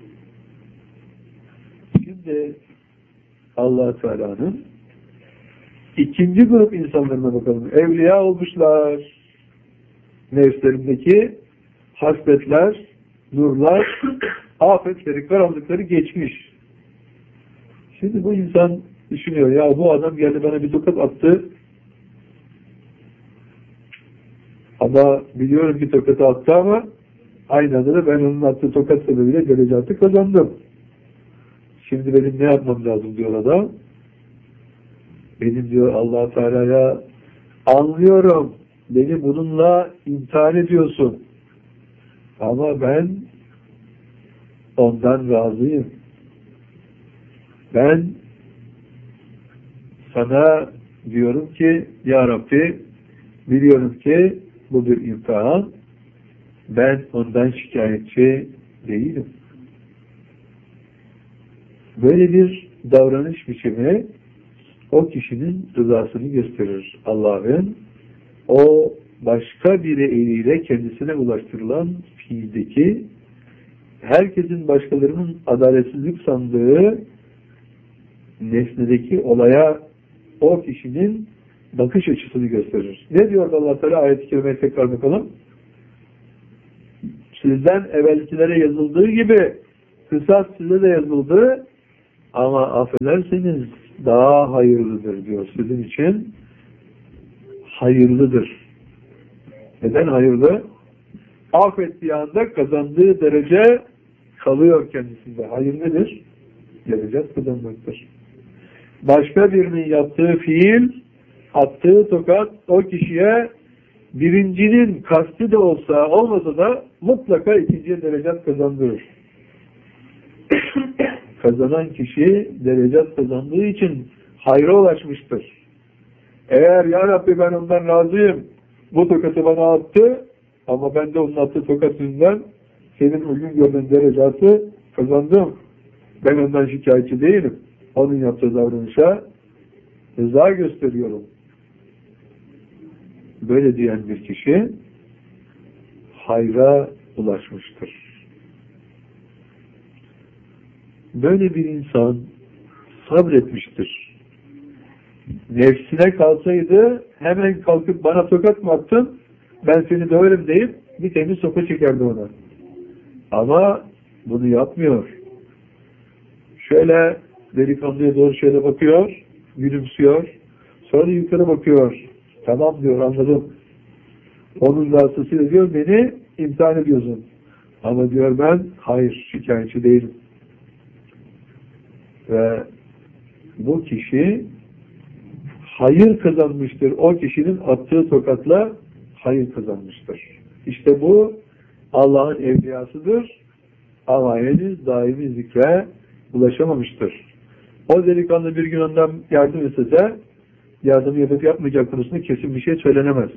Speaker 1: Şimdi Allah Teala'nın ikinci grup insanlarına bakalım. Evliya olmuşlar. Nefslerindeki hasletler, nurlar, afetleri, karanlıkları geçmiş. Şimdi bu insan düşünüyor, ya bu adam geldi bana bir tokat attı. Ama biliyorum ki tokatı attı ama aynı anda da ben onun attığı tokat sebebiyle derecatı kazandım. Şimdi benim ne yapmam lazım diyor adam. Benim diyor Allah Teala'ya anlıyorum. Beni bununla imtihan ediyorsun. Ama ben ondan razıyım. Ben sana diyorum ki ya Rabbi biliyorum ki bu bir imtihan. Ben ondan şikayetçi değilim. Böyle bir davranış biçimi o kişinin rızasını gösterir. Allah'ın o başka bir eliyle kendisine ulaştırılan fiildeki herkesin başkalarının adaletsizlik sandığı nesnedeki olaya o kişinin bakış açısını gösterir. Ne diyor Allah Teala ayet-i kerimeye tekrar bakalım. Sizden evvelkilere yazıldığı gibi kısas size de yazıldı ama affederseniz daha hayırlıdır diyor. Sizin için hayırlıdır. Neden hayırlı? Affettiği anda kazandığı derece kalıyor kendisinde. Hayır nedir? Derece kazanmaktır. Başka birinin yaptığı fiil, attığı tokat o kişiye birincinin kasti de olsa olmasa da mutlaka ikinciye derecat kazandırır. Kazanan kişi derecat kazandığı için hayra ulaşmıştır. Eğer ya Rabbi ben ondan razıyım, bu tokatı bana attı ama ben de onun attığı tokat yüzünden senin uygun gördüğün derecatı kazandım. Ben ondan şikayetçi değilim. Onun yaptığı davranışa rıza gösteriyorum. Böyle diyen bir kişi hayra ulaşmıştır. Böyle bir insan sabretmiştir. Nefsine kalsaydı hemen kalkıp bana tokat mı attın, ben seni döverim deyip bir temiz sopa çekerdi ona. Ama bunu yapmıyor. Şöyle delikanlıya doğru şöyle bakıyor, gülümsüyor, sonra yukarı bakıyor. Tamam diyor, anladım. Onun vasıtasıyla diyor, beni imtihan ediyorsun. Ama diyor ben, hayır, şikayetçi değilim. Ve bu kişi hayır kazanmıştır. O kişinin attığı tokatla hayır kazanmıştır. İşte bu Allah'ın evliyasıdır. Ama henüz daimi zikre ulaşamamıştır. O delikanlı bir gün ondan yardım istese, yardım yapıp yapmayacak konusunda kesin bir şey söylenemez.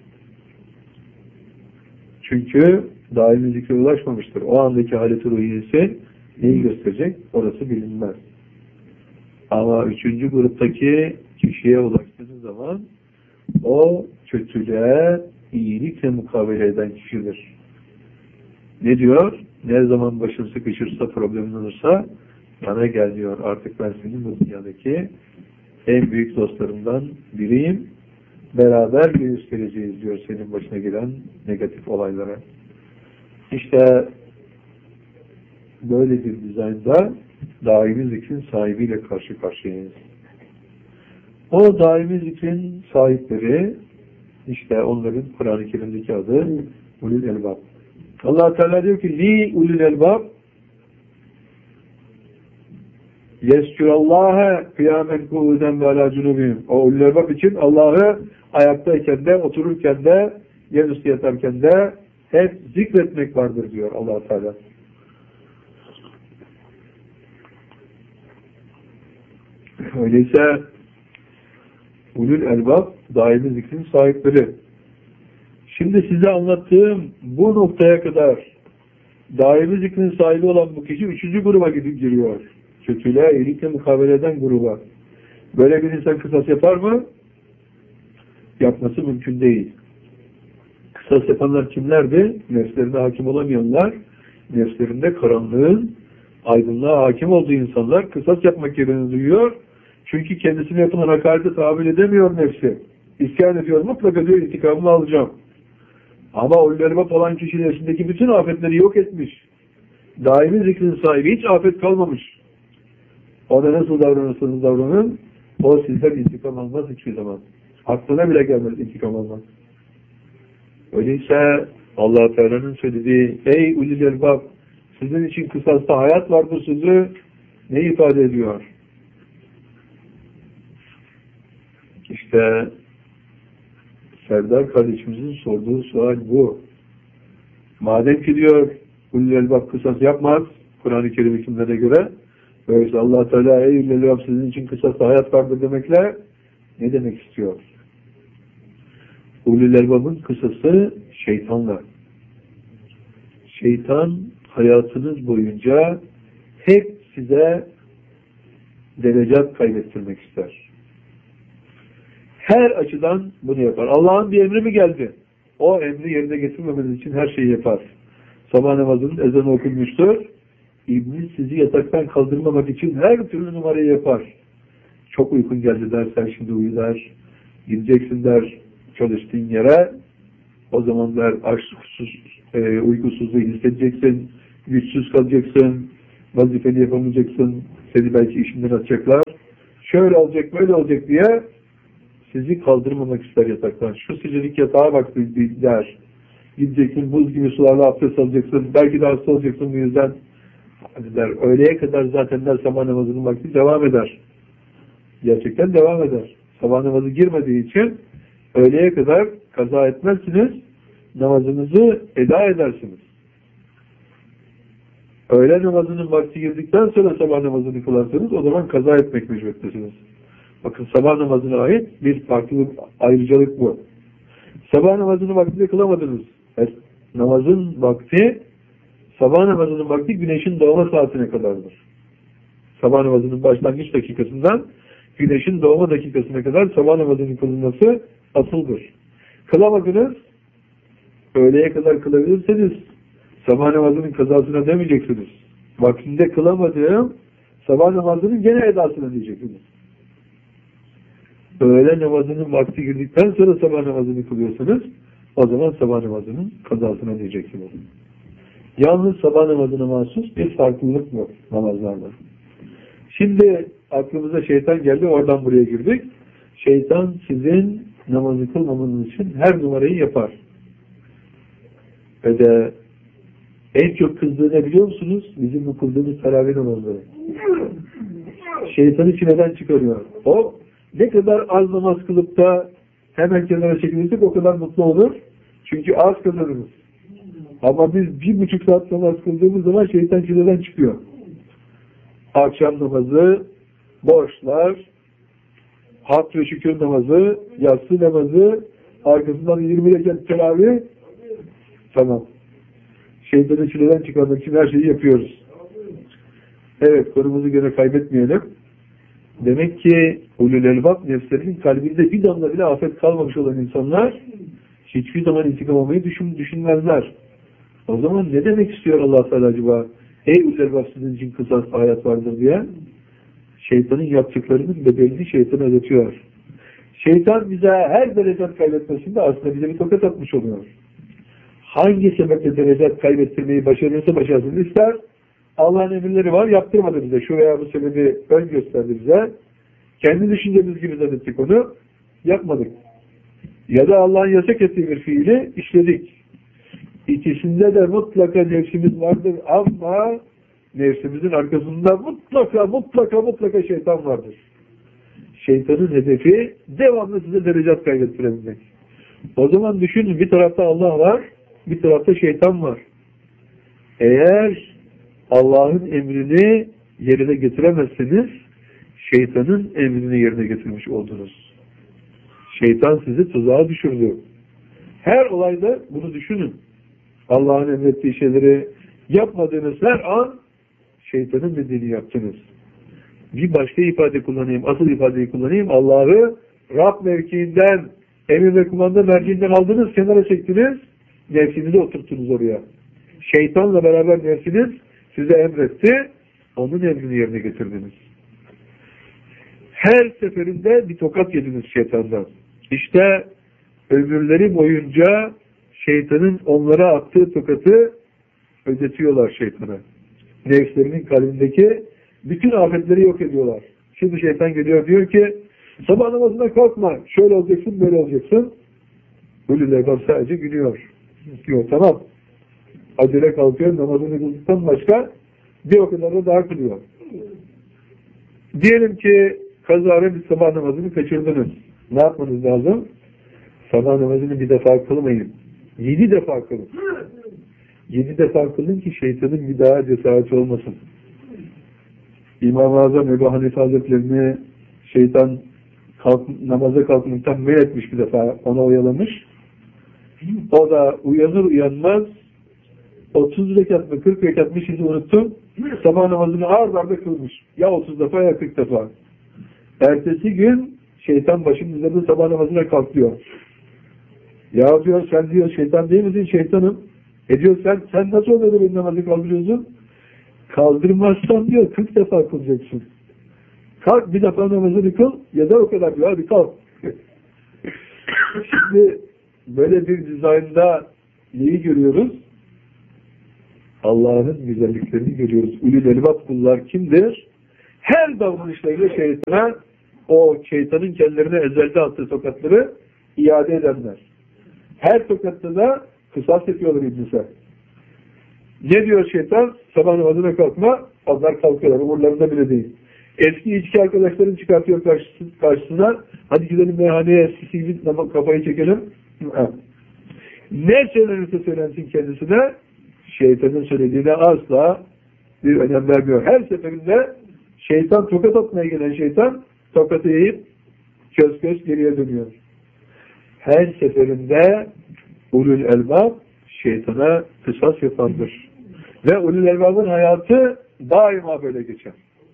Speaker 1: Çünkü daimi zikre ulaşmamıştır. O andaki haleti ruhiyesi neyi gösterecek? Orası bilinmez. Ama üçüncü gruptaki kişiye ulaştığınız zaman o kötülüğe iyilikle mukabele eden kişidir. Ne diyor? Ne zaman başın sıkışırsa, problemin olursa bana gel diyor. Artık ben senin bu dünyadaki en büyük dostlarımdan biriyim. Beraber göstereceğiz diyor senin başına gelen negatif olaylara. İşte böyle bir dizaynda daimi zikrin sahibiyle karşı karşıyayız. O daimi zikrin sahipleri işte onların Kur'an-ı Kerim'deki adı ulul elbab. Allah Teala diyor ki li ulul elbab yescurallâhe kıyamen kuvveden ve alâ cunubihim. O ulul elbab için Allah'ı ayaktayken de, otururken de, yerüstü yatarken de hep zikretmek vardır diyor Allah Teala. Öyleyse ulul elbab daimi zikrin sahipleri. Şimdi size anlattığım bu noktaya kadar daimi zikrin sahibi olan bu kişi üçüncü gruba gidip giriyor. Kötülüğe, iyilikle mukabele eden gruba. Böyle bir insan kısas yapar mı? Yapması mümkün değil. Kısas yapanlar kimlerdi? Nefslerine hakim olamayanlar, nefslerinde karanlığın aydınlığa hakim olduğu insanlar kısas yapmak yerini duyuyor. Çünkü kendisine yapılan hakarete tahammül edemiyor nefsi. İsyan ediyor, mutlaka diyor intikamını alacağım. Ama ulul elbab olan kişinin nefsindeki bütün afetleri yok etmiş. Daimi zikrin sahibi hiç afet kalmamış. Ona nasıl davranırsanız davranın, o sizden intikam almaz hiçbir zaman. Aklına bile gelmez intikam almaz. Öyleyse Allah Teala'nın söylediği ey ulul elbab, sizin için kısasta hayat vardır sözü ne ifade ediyor? İşte Serdar kardeşimizin sorduğu sual bu. Madem ki diyor ulul elbab kısas yapmaz Kur'an-ı Kerim hükümlerine göre, öyleyse Allah Teala ey ulul elbab sizin için kısasta hayat vardır demekle ne demek istiyor? Ulul elbabın kısası şeytanla. Şeytan hayatınız boyunca hep size derecat kaybettirmek ister. Her açıdan bunu yapar. Allah'ın bir emri mi geldi? O emri yerine getirmemeniz için her şeyi yapar. Sabah namazının ezanı okunmuştur. İblis sizi yataktan kaldırmamak için her türlü numarayı yapar. Çok uykun geldi der, sen şimdi uyu der. Gideceksin der çalıştığın yere. O zamanlar aç, susuz, e, uykusuzluğu hissedeceksin, güçsüz kalacaksın, vazifeni yapamayacaksın, seni belki işinden atacaklar. Şöyle olacak, böyle olacak diye sizi kaldırmamak ister yataktan. Şu sıcacık yatağa bak der. Gideceksin, buz gibi sularla abdest alacaksın, belki de hasta olacaksın bu yüzden. Hadi der, öğleye kadar zaten der sabah namazının vakti devam eder. Gerçekten devam eder. Sabah namazı girmediği için öğleye kadar kaza etmezsiniz, namazınızı eda edersiniz. Öğle namazının vakti girdikten sonra sabah namazını kılarsanız o zaman kaza etmek mecburiyettesiniz. Bakın sabah namazına ait bir farklılık, ayrıcalık bu. Sabah namazını vaktinde kılamadınız. Evet, namazın vakti, sabah namazının vakti güneşin doğma saatine kadardır. Sabah namazının başlangıç dakikasından güneşin doğma dakikasına kadar sabah namazının kılınması asıldır. Kılamadınız, öğleye kadar kılabilirseniz sabah namazının kazasına demeyeceksiniz. Vaktinde kılamadığım sabah namazının gene edasına diyeceksiniz. Öğle namazının vakti girdikten sonra sabah namazını kılıyorsanız o zaman sabah namazının kazasına diyeceksiniz. Yalnız sabah namazına mahsus bir farklılık var namazlarda. Şimdi aklımıza şeytan geldi, oradan buraya girdik. Şeytan sizin namazı kılmamanız için her numarayı yapar. Ve de en çok kızdığı ne biliyor musunuz? Bizim bu kıldığımız teravih namazları. Şeytanı çileden çıkarıyor. O ne kadar az namaz kılıp da hemen kenara çekilirsek o kadar mutlu olur. Çünkü az kazanırız. Ama biz bir buçuk saat namaz kıldığımız zaman şeytan çileden çıkıyor. Akşam namazı, borçlar, hamd ve şükür namazı, yatsı namazı, arkasından yirmi rekat teravih, tamam. Şeytanı çileden çıkarmak için her şeyi yapıyoruz. Evet, konumuzu gene kaybetmeyelim. Demek ki ulul elbab nefslerinin kalbinde bir damla bile afet kalmamış olan insanlar hiçbir zaman intikam almayı düşün, düşünmezler. O zaman ne demek istiyor Allah Teala acaba? Ey ulul elbab sizin için kısas hayat vardır diye. Şeytanın yaptıklarının bedelini şeytan ödetiyor. Şeytan bize her derecet kaybetmesinde aslında bize bir tokat atmış oluyor. Hangi sebeple derecet kaybettirmeyi başarırsa başarısını ister. Allah'ın emirleri var, yaptırmadı bize. Şu veya bu sebebi ön gösterdi bize. Kendi düşüncemiz gibi zannettik onu, yapmadık. Ya da Allah'ın yasak ettiği bir fiili işledik. İkisinde de mutlaka nefsimiz vardır ama nefsimizin arkasında mutlaka mutlaka mutlaka şeytan vardır. Şeytanın hedefi devamlı size derecet kaybettirebilmek. O zaman düşünün, bir tarafta Allah var, bir tarafta şeytan var. Eğer Allah'ın emrini yerine getiremezseniz şeytanın emrini yerine getirmiş oldunuz. Şeytan sizi tuzağa düşürdü. Her olayda bunu düşünün. Allah'ın emrettiği şeyleri yapmadığınız her an şeytanın dediğini yaptınız. Bir başka ifade kullanayım, asıl ifadeyi kullanayım. Allah'ı Rab mevkiinden, emir ve kumanda merciinden aldınız, kenara çektiniz, nefsinizi oturttunuz oraya. Şeytanla beraber nefsiniz size emretti, onun emrini yerine getirdiniz. Her seferinde bir tokat yediniz şeytandan. İşte ömürleri boyunca şeytanın onlara attığı tokatı ödetiyorlar şeytana. Nefslerinin kalbindeki bütün afetleri yok ediyorlar. Şimdi şeytan geliyor diyor ki sabah namazına kalkma, şöyle olacaksın, böyle olacaksın. Ulul elbab sadece gülüyor. Diyor tamam. Acele kalkıyor, namazını kıldıktan başka bir o kadar da daha kılıyor. Diyelim ki kazara bir sabah namazını kaçırdınız. Ne yapmanız lazım? Sabah namazını bir defa kılmayın. Yedi defa kılın. Yedi defa kılın ki şeytanın bir daha cesareti olmasın. İmam-ı Azam Ebu Hanife Hazretlerini şeytan kalk, namaza kalkmaktan men etmiş bir defa. Ona oyalamış. O da uyanır uyanmaz otuz rekat mı kırk rekat mı şimdi unuttum. Sabah namazını ağır darda kılmış. Ya otuz defa ya kırk defa. Ertesi gün şeytan başının üzerinde sabah namazına kalkıyor. Ya diyor sen diyor şeytan değil misin? Şeytanım. E diyor sen, sen nasıl oluyor da benim namazı kaldırıyorsun? Kaldırmazsan diyor kırk defa kılacaksın. Kalk bir defa namazını kıl ya da o kadar diyor. Hadi kalk. Şimdi böyle bir dizaynda neyi görüyoruz? Allah'ın güzelliklerini görüyoruz. Ulul elbab kullar kimdir? Her davranışlarıyla şeytana, o şeytanın kendilerine ezelde attığı tokatları iade edenler. Her tokatta da kısas yapıyorlar iblise. Ne diyor şeytan? Sabah namazına kalkma, onlar kalkıyorlar. Umurlarında bile değil. Eski içki arkadaşlarını çıkartıyor karşısına. Hadi gidelim meyhaneye, eskisi gibi kafayı çekelim. Ne söylenirse söylensin kendisine, şeytanın söylediğine asla bir önem vermiyor. Her seferinde şeytan, tokat atmaya gelen şeytan, tokatı yiyip köz köz geriye dönüyor. Her seferinde ulul elbab şeytana kısas yapandır. Ve ulul elbabın hayatı daima böyle geçer.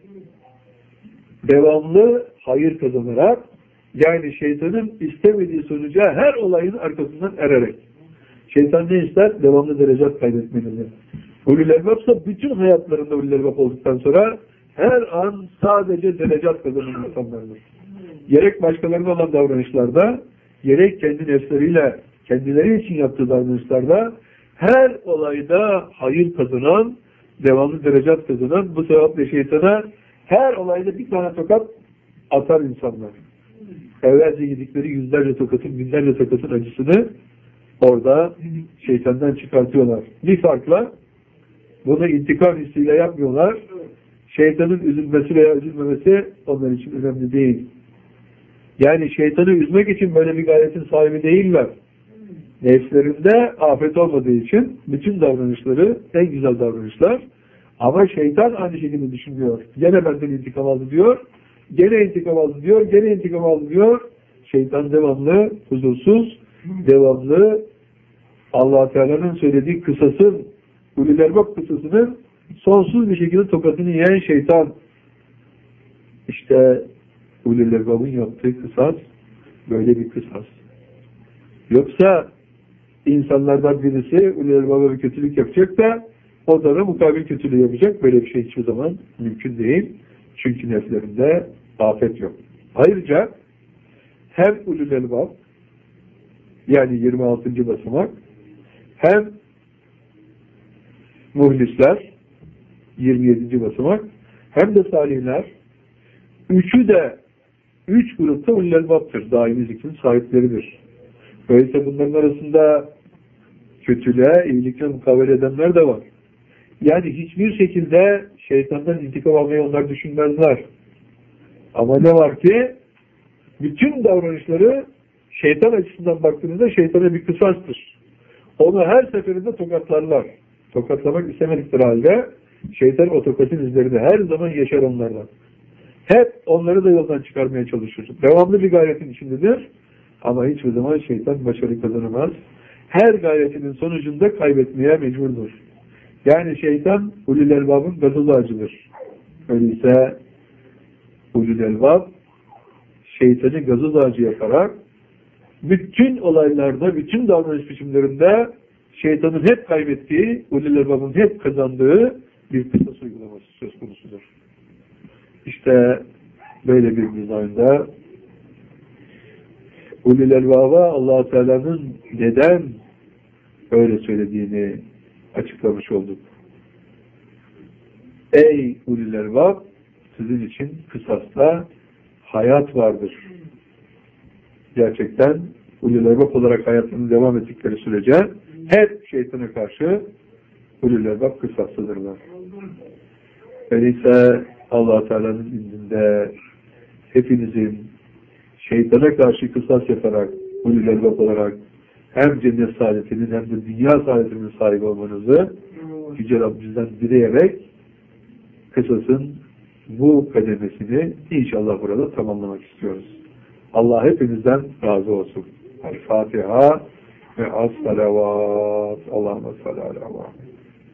Speaker 1: Devamlı hayır kazanarak, yani şeytanın istemediği sonuca her olayın arkasından ererek. Şeytan ne ister? Devamlı derecat kaybetmenizi. Ulul elbabsa bütün hayatlarında ulul elbab olduktan sonra her an sadece derecat kazanan insanlardır. Gerek başkalarına olan davranışlarda, gerek kendi nefsleriyle kendileri için yaptığı davranışlarda her olayda hayır kazanan, devamlı derecat kazanan, bu sebeple şeytana her olayda bir tane tokat atar insanlar. Evvelce yedikleri yüzlerce tokatın, binlerce tokatın acısını orada şeytandan çıkartıyorlar. Bir farkla bunu intikam hissiyle yapmıyorlar. Şeytanın üzülmesi veya üzülmemesi onlar için önemli değil. Yani şeytanı üzmek için böyle bir gayretin sahibi değiller. Nefslerinde afet olmadığı için bütün davranışları en güzel davranışlar. Ama şeytan aynı şekilde düşünmüyor. Gene benden intikam aldı diyor. Gene intikam aldı diyor. Gene intikam aldı diyor. Şeytan devamlı huzursuz, devamlı Allah Teala'nın söylediği kısasın, ulul elbab kısasının sonsuz bir şekilde tokatını yiyen şeytan. İşte ulul elbabın yaptığı kısas böyle bir kısas. Yoksa insanlardan birisi ulul elbaba bir kötülük yapacak da o da mukabil kötülüğü yapacak. Böyle bir şey hiçbir zaman mümkün değil. Çünkü nefslerinde afet yok. Ayrıca hem ulul elbab, yani yirmi altıncı basamak, hem muhlisler yirmi yedinci basamak, hem de salihler, üçü de üç grupta ulul elbaptır. Daimi zikrin sahipleridir. Böylece bunların arasında kötülüğe, iyilikle mukavele edenler de var. Yani hiçbir şekilde şeytandan intikam almayı onlar düşünmezler. Ama ne var ki bütün davranışları şeytan açısından baktığınızda şeytana bir kısastır. Onu her seferinde tokatlarlar. Tokatlamak istemedikleri halde şeytan o tokatın üzerinde her zaman yaşar onlarla. Hep onları da yoldan çıkarmaya çalışır. Devamlı bir gayretin içindedir. Ama hiçbir zaman şeytan başarı kazanamaz. Her gayretinin sonucunda kaybetmeye mecburdur. Yani şeytan ulul elbabın gazoz ağacıdır. Öyleyse ulul elbab şeytanı gazoz ağacı yaparak bütün olaylarda, bütün davranış biçimlerinde şeytanın hep kaybettiği, ulul elbabın hep kazandığı bir kısas uygulaması söz konusudur. İşte böyle bir dizaynda ulul elbaba Allah-u Teala'nın neden öyle söylediğini açıklamış olduk. Ey ulul elbab, sizin için kısasta hayat vardır. Gerçekten ulul elbab olarak hayatlarını devam ettikleri sürece hep şeytana karşı ulul elbab kısaslıdırlar. Öyleyse Allah Teala'nın indinde hepinizin şeytana karşı kısas yaparak ulul elbab olarak hem cennet saadetinin hem de dünya saadetinin sahibi olmanızı Yüce Rabbimizden dileyerek kısasın bu kademesini inşallah burada tamamlamak istiyoruz. Allah hepinizden razı olsun. El-Fatiha ve as-salavat. Allahümme salli ala Muhammed.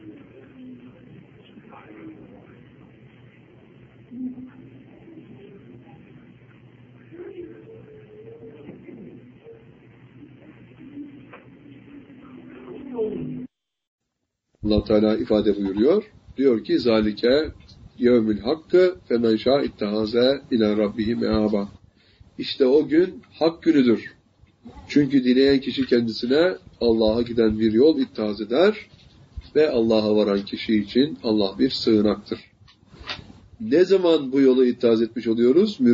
Speaker 2: Allah Teala ifade buyuruyor. Diyor ki zalike yevmül hakkı femen şâ ittehaze ila rabbihi meâba. İşte o gün hak günüdür. Çünkü dileyen kişi kendisine Allah'a giden bir yol ittihaz eder ve Allah'a varan kişi için Allah bir sığınaktır. Ne zaman bu yolu ittihaz etmiş oluyoruz?